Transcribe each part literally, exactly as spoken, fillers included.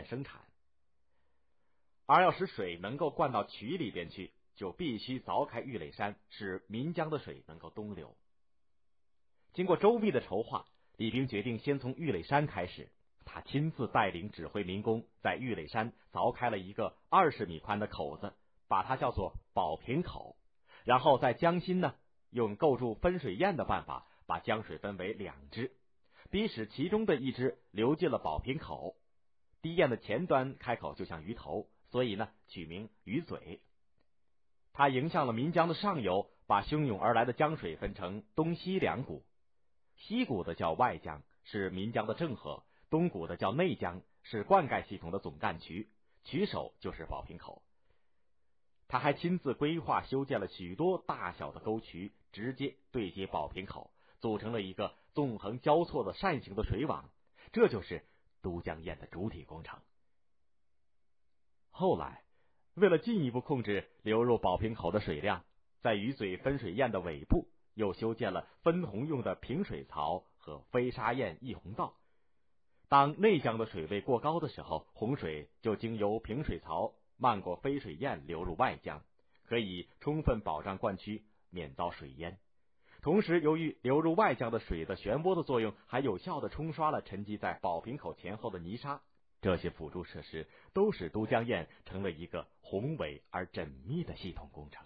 生产。而要使水能够灌到渠里边去，就必须凿开玉垒山，使岷江的水能够东流。经过周密的筹划，李冰决定先从玉垒山开始。他亲自带领指挥民工在玉垒山凿开了一个二十米宽的口子，把它叫做宝瓶口。然后在江心呢，用构筑分水堰的办法，把江水分为两支，逼使其中的一支流进了宝瓶口。堤堰的前端开口就像鱼头，所以呢取名鱼嘴。他迎向了岷江的上游，把汹涌而来的江水分成东西两股，西股的叫外江，是岷江的正河；东股的叫内江，是灌溉系统的总干渠，渠首就是宝瓶口。他还亲自规划修建了许多大小的沟渠，直接对接宝瓶口，组成了一个纵横交错的扇形的水网，这就是都江堰的主体工程。后来为了进一步控制流入宝瓶口的水量，在鱼嘴分水堰的尾部又修建了分洪用的平水槽和飞沙堰溢洪道。当内江的水位过高的时候，洪水就经由平水槽漫过飞水堰流入外江，可以充分保障灌区免遭水淹。同时，由于流入外江的水的漩涡的作用，还有效地冲刷了沉积在宝瓶口前后的泥沙，这些辅助设施都使都江堰成了一个宏伟而缜密的系统工程。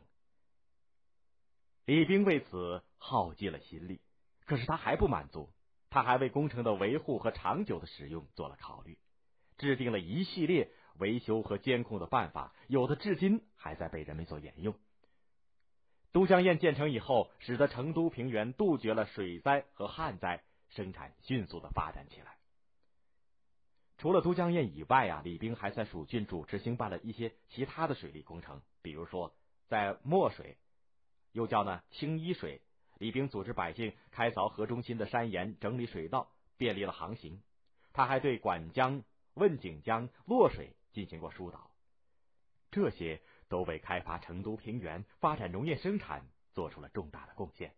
李冰为此耗尽了心力，可是他还不满足，他还为工程的维护和长久的使用做了考虑，制定了一系列维修和监控的办法，有的至今还在被人们所沿用。都江堰建成以后，使得成都平原杜绝了水灾和旱灾，生产迅速的发展起来。除了都江堰以外啊，李冰还在蜀郡主持兴办了一些其他的水利工程，比如说在墨水，又叫呢青衣水，李冰组织百姓开凿河中心的山岩，整理水道，便利了航行。他还对管江、问景江、洛水进行过疏导，这些都为开发成都平原、发展农业生产做出了重大的贡献。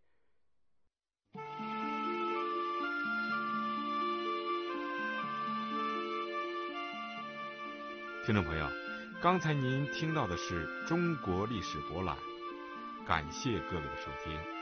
听众朋友，刚才您听到的是中国历史博览，感谢各位的收听。